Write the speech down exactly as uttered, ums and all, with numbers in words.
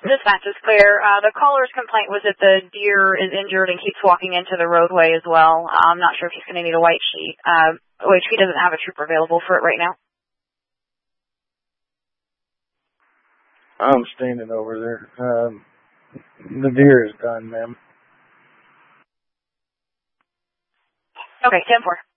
Dispatch is clear. Uh, the caller's complaint was that the deer is injured and keeps walking into the roadway as well. I'm not sure if he's going to need a white sheet, uh, which he doesn't have a trooper available for it right now. I'm standing over there. Um, the deer is done, ma'am. Okay, ten four.